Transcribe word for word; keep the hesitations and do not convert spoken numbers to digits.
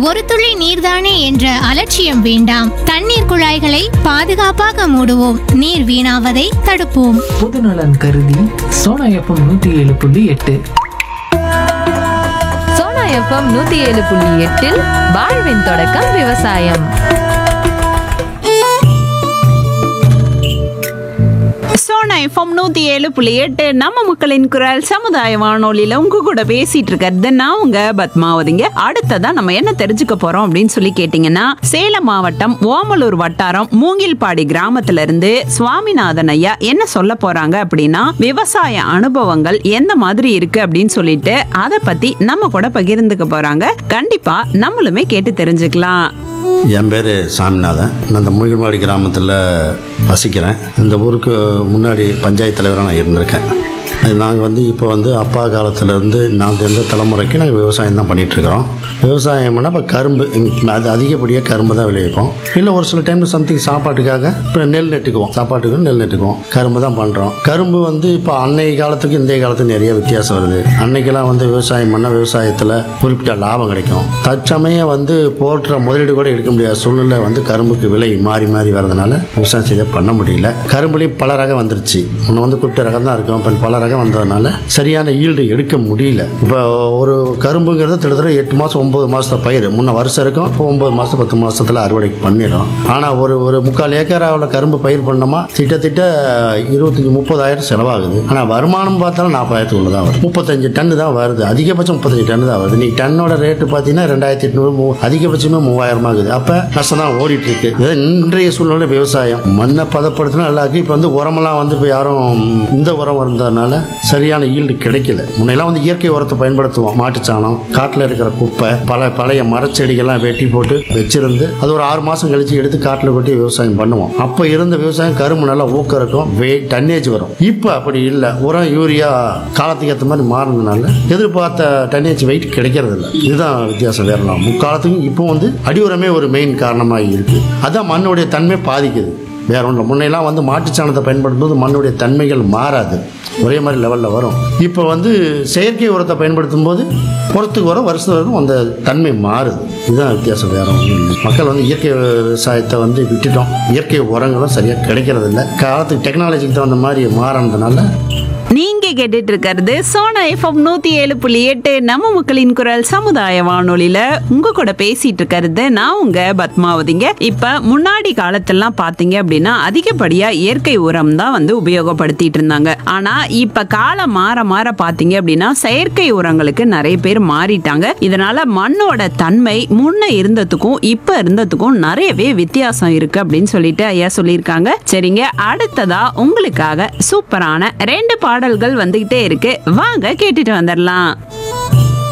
ஒரு துளி நீர்தானே என்ற அலட்சியம் வேண்டாம். தண்ணீர் குழாய்களை பாதுகாப்பாக மூடுவோம். நீர் வீணாவதை தடுப்போம். பொதுநலன் கருதி சோனா எஃப்எம் நூத்தி ஏழு புள்ளி எட்டு. சோனா எஃப்எம் நூத்தி ஏழு புள்ளி எட்டில் வாழ்வின் தொடக்கம் விவசாயம். சோனா எஃப்எம் நூத்தி ஏழு புள்ளி எட்டு நம்ம மக்களின் குரல் சமுதாய வானொலியில உங்க கூட பேசிட்டு இருக்கிறது நான் உங்க பத்மாவதிங்க. அடுத்ததா நம்ம என்ன தெரிஞ்சுக்க போறோம் அப்படின்னு சொல்லி கேட்டீங்கன்னா, சேலம் மாவட்டம் ஓமலூர் வட்டாரம் மூங்கில்பாடி கிராமத்துல இருந்து சுவாமிநாதன் ஐயா என்ன சொல்ல போறாங்க அப்படின்னா, விவசாய அனுபவங்கள் எந்த மாதிரி இருக்கு அப்படின்னு சொல்லிட்டு அதை பத்தி நம்ம கூட பகிர்ந்துக்க போறாங்க. கண்டிப்பா நம்மளுமே கேட்டு தெரிஞ்சுக்கலாம். என் பேர் சாமிநாதன். நான் இந்த மூங்கில்பாடி கிராமத்தில் வசிக்கிறேன். இந்த ஊருக்கு முன்னாடி பஞ்சாயத்து தலைவராக நான் இருந்திருக்கேன். நாங்கள் வந்து இப்போ வந்து அப்பா காலத்துலேருந்து நாங்கள் எந்த தலைமுறைக்கு நாங்கள் விவசாயம் தான் பண்ணிகிட்ருக்குறோம். விவசாயம்னா இப்போ கரும்பு, அது அதிகப்படியாக கரும்பு தான் விளைவிப்போம். இல்லை ஒரு சில டைமில் சம்திங் சாப்பாட்டுக்காக இப்போ நெல் நட்டுக்குவோம், சாப்பாட்டுக்கு நெல் நட்டுக்குவோம், கரும்பு தான் பண்ணுறோம். கரும்பு வந்து இப்போ அன்னைய காலத்துக்கு இன்றைய காலத்துக்கு நிறைய வித்தியாசம் வருது. அன்னைக்கெல்லாம் வந்து விவசாயம் பண்ணால் விவசாயத்தில் குறிப்பிட்ட லாபம் கிடைக்கும். தற்சமயம் வந்து போன்ற முதலீடு கூட எடுக்க முடியாத சூழ்நிலை வந்து கரும்புக்கு விலை மாறி மாறி வரதுனால விவசாயம் செய்ய பண்ண முடியல. கரும்புலேயும் பல ரகம் வந்துருச்சு. ஒன்று வந்து குறிப்பிட்ட ரகம் தான் இருக்கும், இப்போ பல ரகம் வந்ததுனால சரியான ஈல்டு எடுக்க முடியல. இப்போ ஒரு கரும்புங்கிறது கிட்டத்தட்ட எட்டு மாதம் ஒன்பது மாதத்தை பயிர். முன்ன வருஷம் இருக்கும், இப்போ ஒன்பது மாதம் பத்து மாதத்தில் அறுவடை பண்ணிடும். ஆனால் ஒரு ஒரு முக்கால் ஏக்கராவில் கரும்பு பயிர் பண்ணோமா திட்டத்திட்ட இருபத்தஞ்சி முப்பதாயிரம் செலவாகுது. ஆனால் வருமானம் பார்த்தாலும் நாற்பதாயிரத்துக்குள்ள தான் வருது. முப்பத்தஞ்சு டன்னு தான் வருது, அதிகபட்சம் முப்பத்தஞ்சு டன்னு தான் வருது. நீ டன்னோட ரேட்டு பார்த்தீங்கன்னா ரெண்டாயிரத்தி எட்நூறு, அதிகபட்சமே மூவாயிரம் ஆகுது. அப்போ நஷ்டம் தான் ஓடிட்டு இருக்கு. இன்றைய சூழ்நிலை விவசாயம் மண்ணை பதப்படுத்தினா நல்லா இருக்கு. இப்போ வந்து உரமெல்லாம் வந்து இப்போ யாரும் இந்த உரம் வந்ததுனால சரியான ஈல்டு கிடைக்கல. முன்னெல்லாம் வந்து இயற்கை உரத்தை பயன்படுத்துவோம். மாட்டுச்சாணம், காட்டில் இருக்கிற குப்பை, பல பழைய மரச்செடிகள்லாம் வெட்டி போட்டு வச்சிருந்து அது ஒரு ஆறு மாசம் கழிச்சு எடுத்து காட்டில் கொட்டி விவசாயம் பண்ணுவோம். அப்போ இருந்த விவசாயம் கரும்பு நல்லா ஊக்கம் இருக்கும், வெயிட் டன்னேஜ் வரும். இப்போ அப்படி இல்லை. உரம் யூரியா காலத்துக்கு ஏற்ற மாதிரி மாறினதுனால எதிர்பார்த்த டன்னேஜ் வெயிட் கிடைக்கிறது இல்லை. இதுதான் வித்தியாசம். வேறலாம் முக்காலத்துக்கும் இப்போ வந்து அடி உரமே ஒரு மெயின் காரணமாக இருக்கு. அதான் மண்ணுடைய தன்மை பாதிக்குது. வேற ஒன்று முன்னையெல்லாம் வந்து மாட்டுச்சாணத்தை பயன்படுத்தும் போது மண்ணுடைய தன்மைகள் மாறாது, ஒரே மாதிரி லெவலில் வரும். இப்போ வந்து செயற்கை உரத்தை பயன்படுத்தும் போது உரத்துக்கு வரும், வருஷத்துக்கு வரும், அந்த தன்மை மாறுது. இதுதான் வித்தியாசம், வேற ஒன்றும் இல்லை. மக்கள் வந்து இயற்கை விவசாயத்தை வந்து விட்டுட்டோம். இயற்கை உரங்களும் சரியாக கிடைக்கிறது இல்லை. காலத்துக்கு டெக்னாலஜிக்கு தகுந்த மாதிரி மாறினதுனால நீங்க கேட்டுட்டு இருக்கிறது சோனா எஃப்எம் நூத்தி ஏழு புள்ளி எட்டு நம்ம மக்களின் குரல் சமுதாய வானொலியில உங்க கூட பேசிட்டு இருக்கிறது நான் உங்க பத்மாவதிங்க. இப்ப முன்னாடி காலத்தெல்லாம் பாத்தீங்க அப்படின்னா அதிகப்படியா இயற்கை உரம் தான் வந்து உபயோகப்படுத்திட்டு இருந்தாங்க. ஆனா இப்ப காலம் மாற மாற பாத்தீங்க அப்படின்னா செயற்கை உரங்களுக்கு நிறைய பேர் மாறிட்டாங்க. இதனால மண்ணோட தன்மை முன்ன இருந்ததுக்கும் இப்ப இருந்ததுக்கும் நிறையவே வித்தியாசம் இருக்கு அப்படின்னு சொல்லிட்டு ஐயா சொல்லியிருக்காங்க. சரிங்க, அடுத்ததா உங்களுக்காக சூப்பரான ரெண்டு பாடல்கள் வந்துகிட்டே இருக்கு, வாங்க கேட்டுட்டு வந்துடலாம்.